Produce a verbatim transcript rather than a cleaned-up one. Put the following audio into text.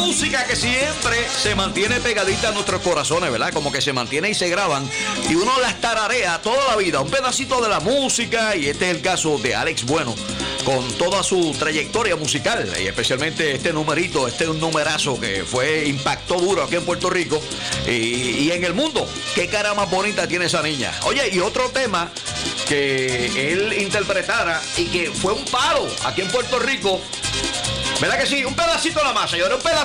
música que siempre se mantiene pegadita a nuestros corazones, ¿verdad? Como que se mantiene y se graban y uno las tararea toda la vida, un pedacito de la música, y este es el caso de Alex Bueno, con toda su trayectoria musical, y especialmente este numerito, este un numerazo que fue, impactó duro aquí en Puerto Rico y, y en el mundo. Qué cara más bonita tiene esa niña. Oye, y otro tema que él interpretara y que fue un palo aquí en Puerto Rico, ¿verdad que sí? Un pedacito nada más, señores, un pedacito.